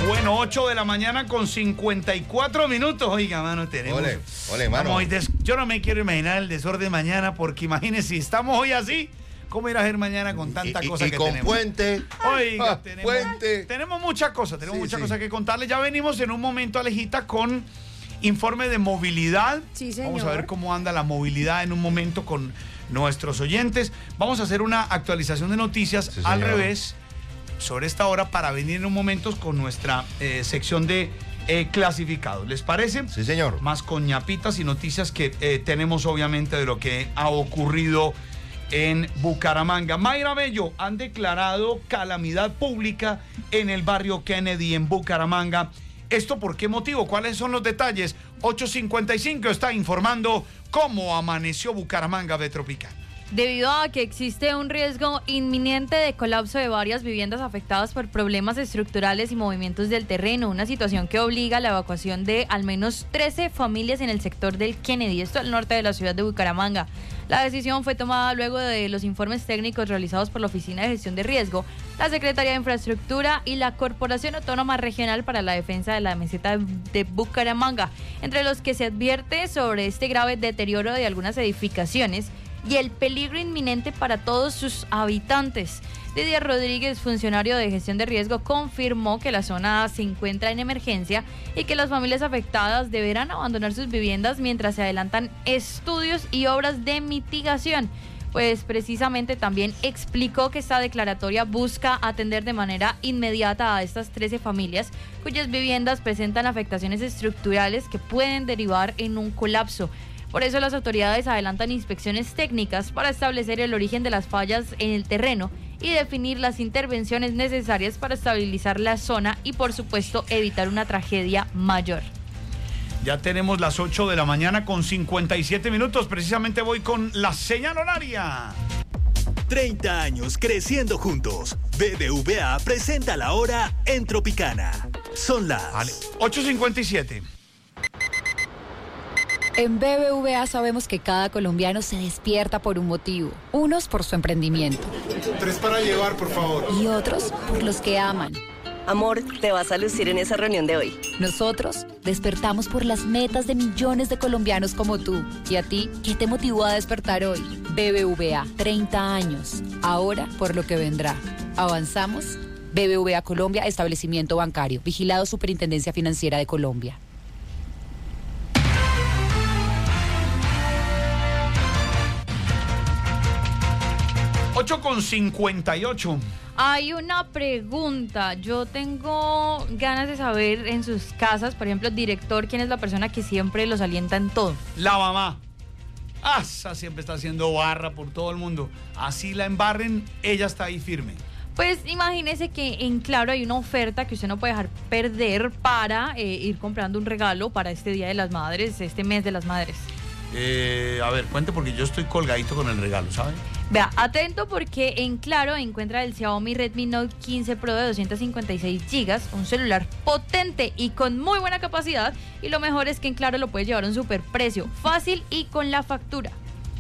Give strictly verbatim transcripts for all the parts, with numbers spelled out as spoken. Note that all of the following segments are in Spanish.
Bueno, ocho de la mañana con cincuenta y cuatro minutos. Oiga, mano, tenemos... Ole, ole, mano. Hoy des... Yo no me quiero imaginar el desorden mañana, porque imagínense, si estamos hoy así, ¿cómo ir a ser mañana con tanta y, cosa y que con tenemos? puente. Oiga, ah, tenemos, puente. tenemos muchas cosas, tenemos Sí, muchas sí. cosas que contarles. Ya venimos en un momento, Alejita, con informe de movilidad. Sí, señor. Vamos a ver cómo anda la movilidad en un momento con nuestros oyentes. Vamos a hacer una actualización de noticias Sí, al señor. revés sobre esta hora para venir en un momento con nuestra eh, sección de eh, clasificados. ¿Les parece? Sí, señor. Más con ñapitas y noticias que eh, tenemos obviamente de lo que ha ocurrido en Bucaramanga. Mayra Bello, han declarado calamidad pública en el barrio Kennedy en Bucaramanga. ¿Esto por qué motivo? ¿Cuáles son los detalles? ocho cincuenta y cinco está informando cómo amaneció Bucaramanga de Tropical. Debido a que existe un riesgo inminente de colapso de varias viviendas afectadas por problemas estructurales y movimientos del terreno, una situación que obliga a la evacuación de al menos trece familias en el sector del Kennedy, esto al norte de la ciudad de Bucaramanga. La decisión fue tomada luego de los informes técnicos realizados por la Oficina de Gestión de Riesgo, la Secretaría de Infraestructura y la Corporación Autónoma Regional para la Defensa de la Meseta de Bucaramanga, entre los que se advierte sobre este grave deterioro de algunas edificaciones y el peligro inminente para todos sus habitantes. Didier Rodríguez, funcionario de gestión de riesgo, confirmó que la zona se encuentra en emergencia y que las familias afectadas deberán abandonar sus viviendas mientras se adelantan estudios y obras de mitigación. Pues precisamente también explicó que esta declaratoria busca atender de manera inmediata a estas trece familias cuyas viviendas presentan afectaciones estructurales que pueden derivar en un colapso. Por eso las autoridades adelantan inspecciones técnicas para establecer el origen de las fallas en el terreno y definir las intervenciones necesarias para estabilizar la zona y, por supuesto, evitar una tragedia mayor. Ya tenemos las ocho de la mañana con cincuenta y siete minutos. Precisamente voy con la señal horaria. treinta años creciendo juntos. B B V A presenta la hora en Tropicana. Son las Vale, ocho cincuenta y siete. En B B V A sabemos que cada colombiano se despierta por un motivo. Unos por su emprendimiento. Tres para llevar, por favor. Y otros por los que aman. Amor, te vas a lucir en esa reunión de hoy. Nosotros despertamos por las metas de millones de colombianos como tú. ¿Y a ti qué te motivó a despertar hoy? B B V A, treinta años. Ahora por lo que vendrá. ¿Avanzamos? B B V A Colombia, establecimiento bancario. Vigilado Superintendencia Financiera de Colombia. ocho con cincuenta y ocho. Hay una pregunta. Yo tengo ganas de saber en sus casas, por ejemplo, director, ¿quién es la persona que siempre los alienta en todo? La mamá. Ah, esa siempre está haciendo barra por todo el mundo. Así la embarren, ella está ahí firme. Pues imagínese que en Claro hay una oferta que usted no puede dejar perder para eh, ir comprando un regalo para este Día de las Madres, este mes de las Madres. Eh, a ver, cuente porque yo estoy colgadito con el regalo, ¿sabe? Vea, atento porque en Claro encuentra el Xiaomi Redmi Note quince Pro de doscientos cincuenta y seis gigas, un celular potente y con muy buena capacidad, y lo mejor es que en Claro lo puede llevar a un superprecio, fácil y con la factura.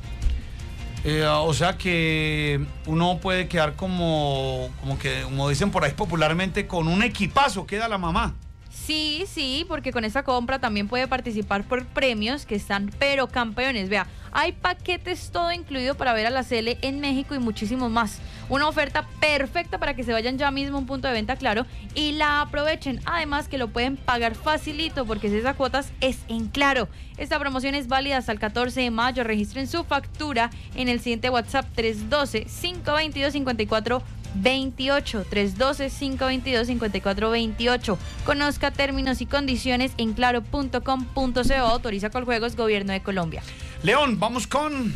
Eh, o sea que uno puede quedar como, como que, como dicen por ahí popularmente, con un equipazo, queda la mamá. Sí, sí, porque con esta compra también puede participar por premios que están pero campeones. Vea, hay paquetes todo incluido para ver a la Cele en México y muchísimo más. Una oferta perfecta para que se vayan ya mismo a un punto de venta Claro y la aprovechen. Además que lo pueden pagar facilito porque si esas cuotas es en Claro. Esta promoción es válida hasta el catorce de mayo. Registren su factura en el siguiente WhatsApp tres uno dos, cinco dos dos, cinco cuatro veintiocho, tres uno dos, cinco dos dos, cinco cuatro veintiocho. Conozca términos y condiciones en claro punto com punto co. Autoriza Coljuegos, Gobierno de Colombia. León, vamos con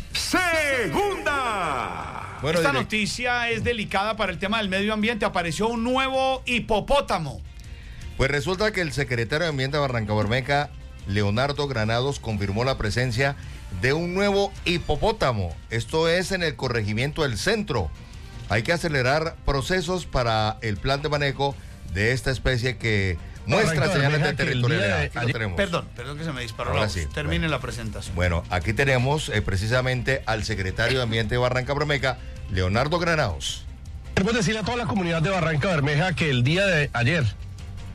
Segunda. Bueno, esta direct- noticia es delicada para el tema del medio ambiente. Apareció un nuevo hipopótamo. Pues resulta que el secretario de Ambiente de Barrancabermeja, Leonardo Granados, confirmó la presencia de un nuevo hipopótamo. Esto es en el corregimiento del Centro. Hay que acelerar procesos para el plan de manejo de esta especie que muestra señales de territorialidad. Aquí lo tenemos. Perdón, perdón que se me disparó Ahora la voz. sí, Termine bueno. la presentación. Bueno, aquí tenemos eh, precisamente al secretario de Ambiente de Barrancabermeja, Leonardo Granados. Queremos decirle a toda la comunidad de Barrancabermeja que el día de ayer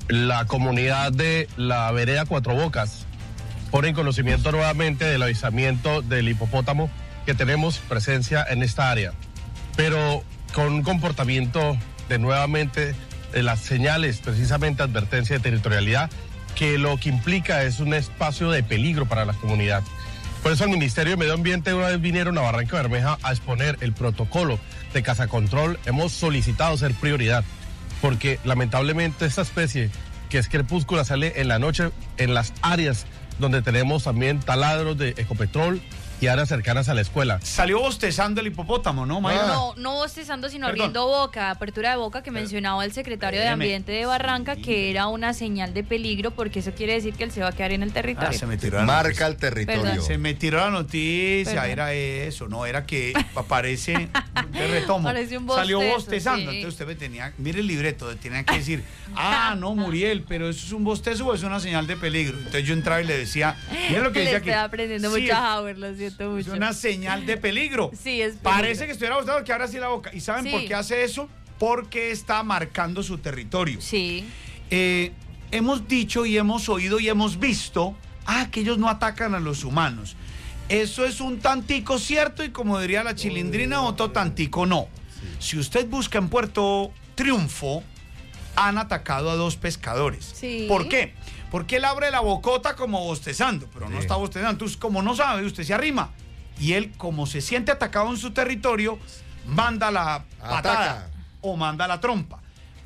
la comunidad de la vereda Cuatro Bocas pone en conocimiento nuevamente del avistamiento del hipopótamo que tenemos presencia en esta área, pero con un comportamiento de nuevamente de las señales, precisamente advertencia de territorialidad, que lo que implica es un espacio de peligro para la comunidad. Por eso el Ministerio de Medio Ambiente una vez vinieron a Barranca Bermeja a exponer el protocolo de cazacontrol. Hemos solicitado ser prioridad, porque lamentablemente esta especie que es crepúscula sale en la noche en las áreas donde tenemos también taladros de Ecopetrol y áreas cercanas a la escuela. Salió bostezando el hipopótamo, ¿no, Mayra? No, no bostezando, sino Perdón. abriendo boca, apertura de boca, que Pero, mencionaba el secretario de déjeme. Ambiente de Barranca, que era una señal de peligro, porque eso quiere decir que él se va a quedar en el territorio. Ah, se me tiró la Marca noticia. el territorio. Perdón. Se me tiró la noticia, Perdón. era eso, no, era que aparece, te retomo, Parece un salió bostezo, bostezando, sí. entonces usted me tenía, mire el libreto, tenía que decir, ah, no, Muriel, pero eso es un bostezo o es una señal de peligro. Entonces yo entraba y le decía, mira lo que Le dice aquí. estoy aprendiendo Sí, mucho a Howard, lo siento es mucho. una señal de peligro. Sí, es peligro. Parece que estuviera bostezando, que ahora sí la boca. ¿Y saben Sí. por qué hace eso? Porque está marcando su territorio. Sí. Eh, hemos dicho y hemos oído y hemos visto ah, que ellos no atacan a los humanos. Eso es un tantico cierto y como diría la chilindrina, otro tantico no. Si usted busca en Puerto Triunfo, han atacado a dos pescadores. Sí. ¿Por qué? Porque él abre la bocota como bostezando, pero no Sí. está bostezando. Entonces, como no sabe, usted se arrima. Y él, como se siente atacado en su territorio, manda la patada Ataca. o manda la trompa.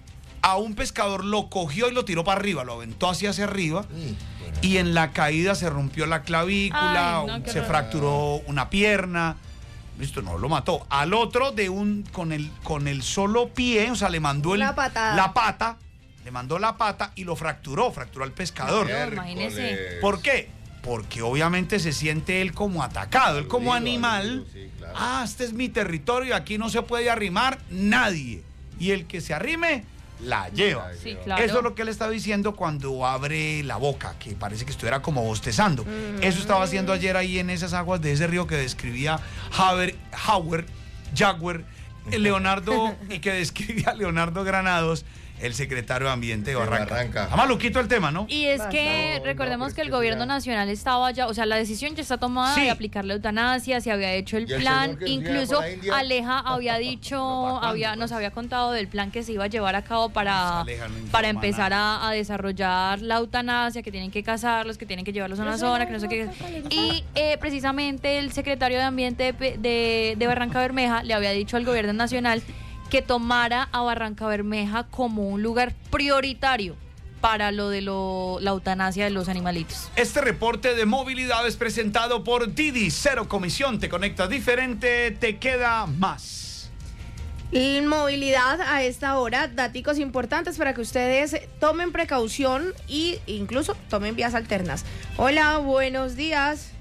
A un pescador lo cogió y lo tiró para arriba, lo aventó hacia hacia arriba y en la caída se rompió la clavícula, Ay, no, qué se horror. fracturó una pierna. Listo, no lo mató. Al otro de un con el con el solo pie, o sea, le mandó el, Una patada. la pata, le mandó la pata y lo fracturó, fracturó al pescador. No, imagínese. ¿Por qué? Porque obviamente se siente él como atacado, él como Aludido, animal. aludido, sí, claro. Ah, este es mi territorio, aquí no se puede arrimar nadie. Y el que se arrime, la lleva. Sí, claro. Eso es lo que él estaba diciendo cuando abre la boca, que parece que estuviera como bostezando. Eso estaba haciendo ayer ahí en esas aguas de ese río que describía Haber, Howard, Jaguar, Leonardo, y que describía Leonardo Granados, el secretario de Ambiente de De Barranca. Barranca. Está maluquito el tema, ¿no? Y es que No, recordemos no, que el pero es que gobierno ya- nacional estaba ya, o sea, la decisión ya está tomada Sí. de aplicar la eutanasia, se había hecho el ¿Y el plan, señor que vivía incluso por la India? Aleja había dicho, ¿Pero para había, cuándo, nos pues? había contado del plan que se iba a llevar a cabo para, Aleja no informa para empezar nada. a, a desarrollar la eutanasia, que tienen que casarlos, que tienen que llevarlos a una zona, que no sé qué. Y eh, precisamente el secretario de Ambiente de, Pe- de, de Barranca Bermeja le había dicho al gobierno nacional que tomara a Barranca Bermeja como un lugar prioritario para lo de lo, la eutanasia de los animalitos. Este reporte de movilidad es presentado por Didi, cero comisión, te conectas diferente, te queda más. Y movilidad a esta hora, datos importantes para que ustedes tomen precaución e incluso tomen vías alternas. Hola, buenos días.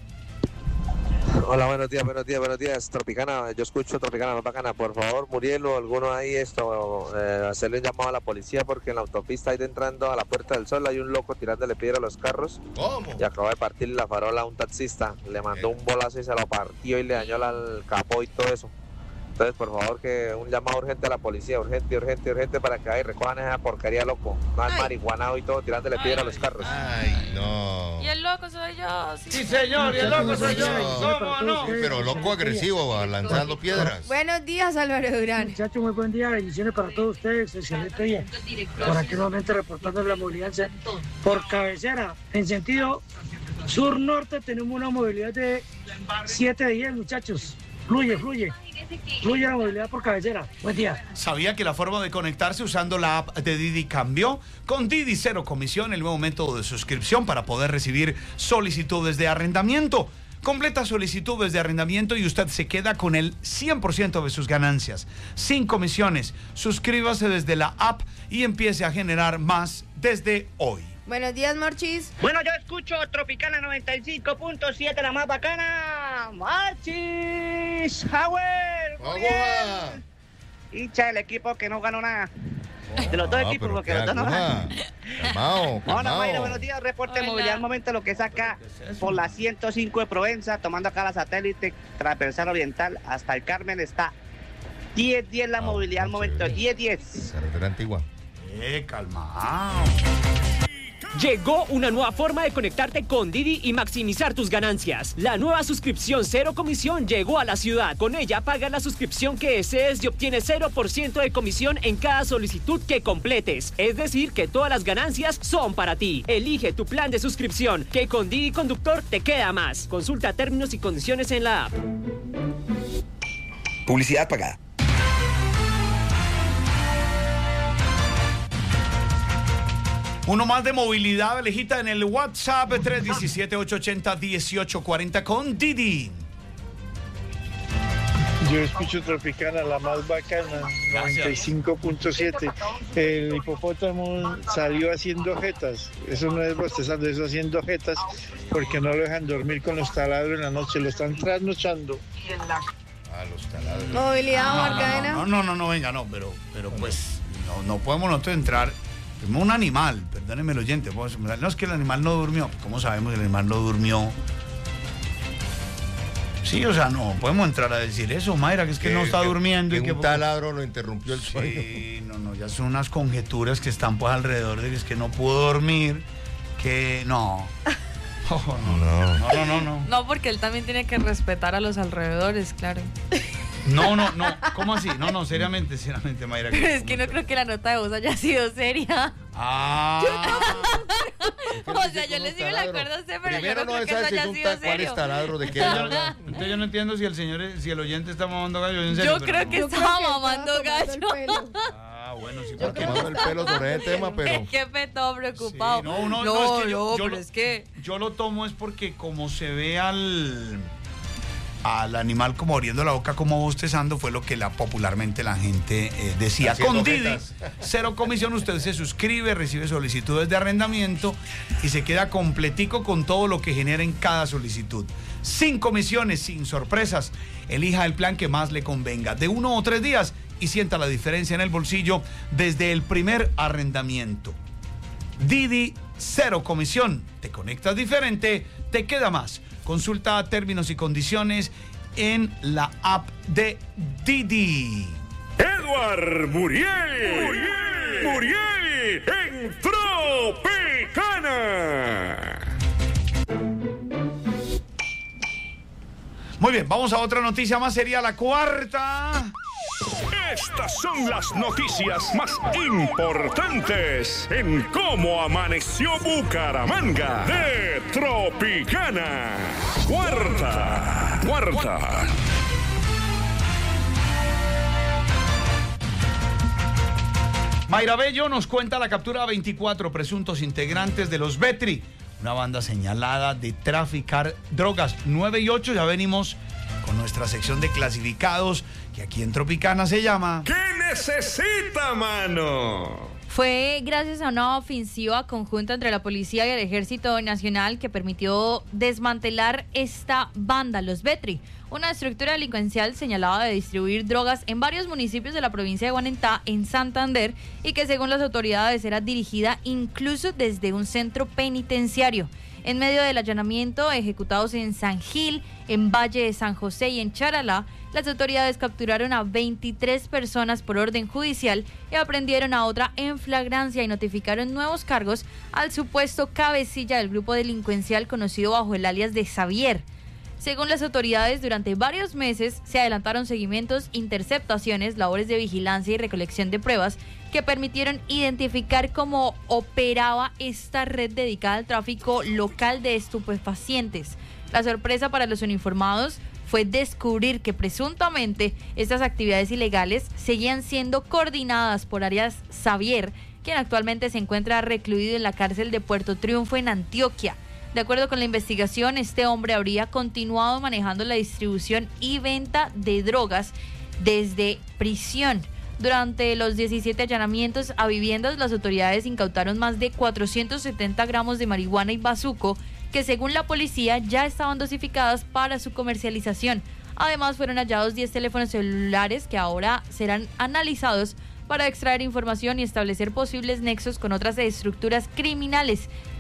Hola, buenos días, buenos días, buenos días. Tropicana, yo escucho Tropicana, más bacana. Por favor, Muriel o alguno ahí, esto, eh, hacerle un llamado a la policía porque en la autopista, ahí de entrando a la Puerta del Sol, hay un loco tirándole piedra a los carros ¿Cómo? y acaba de partirle la farola a un taxista. Le mandó un bolazo y se lo partió y le dañó la- el capó y todo eso. Entonces, por favor, que un llamado urgente a la policía, urgente, urgente, urgente, para que ahí recojan esa porquería, loco. Más Ay. marihuanado y todo, tirándole piedra a los carros. Ay, no. Y el loco soy yo. Sí, señor, y el loco soy yo. ¿Cómo no? Sí, pero loco agresivo, va, lanzando piedras. Buenos días, Álvaro Durán. Muchachos, muy buen día, bendiciones para todos ustedes, excelente día. Por aquí nuevamente reportando la movilidad por cabecera. En sentido sur-norte tenemos una movilidad de siete de diez, muchachos. Fluye, fluye. Fluye la movilidad por cabecera. Buen día. ¿Sabía que la forma de conectarse usando la app de Didi cambió? Con Didi cero comisión, el nuevo método de suscripción para poder recibir solicitudes de arrendamiento. Completa solicitudes de arrendamiento y usted se queda con el cien por ciento de sus ganancias. Sin comisiones. Suscríbase desde la app y empiece a generar más desde hoy. Buenos días, Marchis. Bueno, yo escucho Tropicana noventa y cinco punto siete, la más bacana. Marchis, Howard, Muriel. Hincha del equipo que no ganó nada. De los dos Ah, equipos, pero porque qué los dos no aguja. ganan. Calmao, Hola, calmao. Mayra, buenos días. Reporte de Hola. movilidad al momento, lo que es acá por la ciento cinco de Provenza, tomando acá la satélite transversal oriental hasta el Carmen, está diez diez la Ah, movilidad al ah, momento, chévere. diez diez. Carretera antigua. Eh, calmado. Llegó una nueva forma de conectarte con Didi y maximizar tus ganancias. La nueva suscripción cero comisión llegó a la ciudad. Con ella pagas la suscripción que desees y obtienes cero por ciento de comisión en cada solicitud que completes. Es decir, que todas las ganancias son para ti. Elige tu plan de suscripción, que con Didi Conductor te queda más. Consulta términos y condiciones en la app. Publicidad pagada. Uno más de movilidad, Alejita, en el WhatsApp tres uno siete, ocho ocho cero, uno ocho cuatro cero con Didi. Yo escucho Tropicana, la más bacana, noventa y cinco punto siete. El hipopótamo salió haciendo jetas. Eso no es bostezando, eso haciendo jetas porque no lo dejan dormir con los taladros en la noche, lo están trasnochando. Ah, los taladros. Movilidad, no, Marcadena. No, no, no, no, venga, no, pero, pero pues no, no podemos nosotros entrar. Como un animal, perdónenme el oyente, no es que el animal no durmió, ¿cómo sabemos que el animal no durmió? Sí, o sea, no podemos entrar a decir eso, Mayra, que es que, que no está que, durmiendo. Que y que un taladro lo interrumpió el sí, sueño. Sí, no, no, ya son unas conjeturas que están pues alrededor de que es que no pudo dormir, que no. Oh, no, no, no, no, no, no. No, porque él también tiene que respetar a los alrededores, claro. No, no, no, ¿cómo así? No, no, seriamente, seriamente, Mayra. Pero es que no creo que la nota de voz haya sido seria. Ah. O sea, yo le sigo la cuerda a usted, pero primero yo no, no creo que eso haya si sido ta- ¿Cuál serio. es taladro? ¿De qué? Entonces yo no entiendo si el señor, si el oyente está mamando gallo. En serio, Yo creo no. que estaba mamando gallo. Ah, bueno, sí, porque no el pelo sobre el tema, pero. El jefe todo preocupado. Sí, no, no, no, no, es que yo, no, yo pero lo, es que... yo lo tomo es porque como se ve al al animal como abriendo la boca, como bostezando, fue lo que la popularmente la gente eh, decía. Haciendo Con Didi, jetas. cero comisión, usted se suscribe, recibe solicitudes de arrendamiento y se queda completico con todo lo que genera en cada solicitud. Sin comisiones, sin sorpresas. Elija el plan que más le convenga, de uno o tres días, y sienta la diferencia en el bolsillo desde el primer arrendamiento. Didi, cero comisión. Te conectas diferente, te queda más. Consulta términos y condiciones en la app de Didi. Edward Muriel. Muriel. Muriel en Tropicana. Muy bien, vamos a otra noticia más, sería la cuarta. Estas son las noticias más importantes en cómo amaneció Bucaramanga de Tropicana. Cuarta, cuarta. Mayra Bello nos cuenta la captura de veinticuatro presuntos integrantes de los Betri, una banda señalada de traficar drogas. nueve y ocho, ya venimos con nuestra sección de clasificados, que aquí en Tropicana se llama... ¿Qué necesita, mano? Fue gracias a una ofensiva conjunta entre la policía y el Ejército Nacional que permitió desmantelar esta banda, los Betri, una estructura delincuencial señalada de distribuir drogas en varios municipios de la provincia de Guanentá, en Santander, y que según las autoridades era dirigida incluso desde un centro penitenciario. En medio del allanamiento ejecutados en San Gil, en Valle de San José y en Charalá, las autoridades capturaron a veintitrés personas por orden judicial y aprendieron a otra en flagrancia y notificaron nuevos cargos al supuesto cabecilla del grupo delincuencial conocido bajo el alias de Xavier. Según las autoridades, durante varios meses se adelantaron seguimientos, interceptaciones, labores de vigilancia y recolección de pruebas que permitieron identificar cómo operaba esta red dedicada al tráfico local de estupefacientes. La sorpresa para los uniformados fue descubrir que presuntamente estas actividades ilegales seguían siendo coordinadas por alias Xavier, quien actualmente se encuentra recluido en la cárcel de Puerto Triunfo en Antioquia. De acuerdo con la investigación, este hombre habría continuado manejando la distribución y venta de drogas desde prisión. Durante los diecisiete allanamientos a viviendas, las autoridades incautaron más de cuatrocientos setenta gramos de marihuana y bazuco, que según la policía ya estaban dosificadas para su comercialización. Además, fueron hallados diez teléfonos celulares que ahora serán analizados para extraer información y establecer posibles nexos con otras estructuras criminales.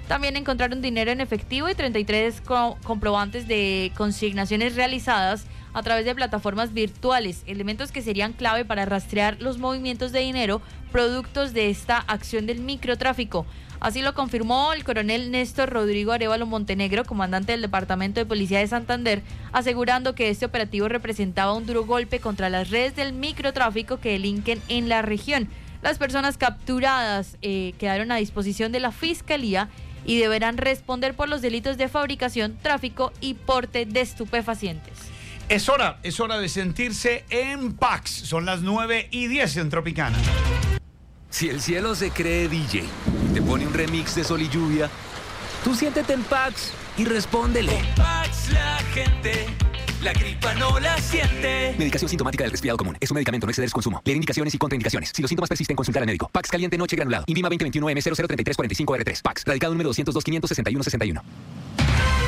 También encontraron dinero en efectivo y treinta y tres co- comprobantes de consignaciones realizadas a través de plataformas virtuales, elementos que serían clave para rastrear los movimientos de dinero productos de esta acción del microtráfico. Así lo confirmó el coronel Néstor Rodrigo Arévalo Montenegro, comandante del Departamento de Policía de Santander, asegurando que este operativo representaba un duro golpe contra las redes del microtráfico que delinquen en la región. Las personas capturadas eh, quedaron a disposición de la Fiscalía y deberán responder por los delitos de fabricación, tráfico y porte de estupefacientes. Es hora, es hora de sentirse en Pax. Son las nueve y diez en Tropicana. Si el cielo se cree D J y te pone un remix de Sol y Lluvia, tú siéntete en Pax y respóndele. Con Pax la gente, la gripa no la siente. Medicación sintomática del resfriado común. Es un medicamento, no exceder su consumo. Leer indicaciones y contraindicaciones. Si los síntomas persisten, consultar al médico. Pax caliente noche granulado. INVIMA veinte veintiuno M cero cero treinta y tres cuarenta y cinco R tres. Pax. Radicado número doscientos dos, quinientos sesenta y uno sesenta y uno.